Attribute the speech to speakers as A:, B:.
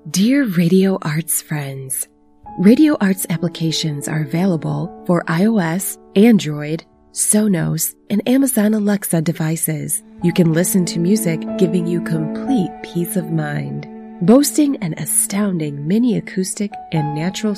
A: Dear Radio Arts friends, Radio Arts applications are available for iOS, Android, Sonos, and Amazon Alexa devices. You can listen to music giving you complete peace of mind. Boasting an astounding mini acoustic and natural